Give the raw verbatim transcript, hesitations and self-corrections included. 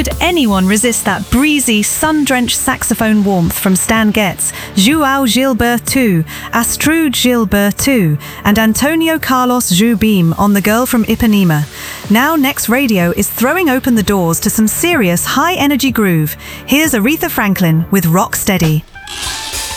could anyone resist that breezy, sun-drenched saxophone warmth from Stan Getz, João Gilberto two, Astrud Gilberto two, and Antonio Carlos Jobim on The Girl from Ipanema. Now Next Radio is throwing open the doors to some serious high-energy groove. Here's Aretha Franklin with Rock Steady.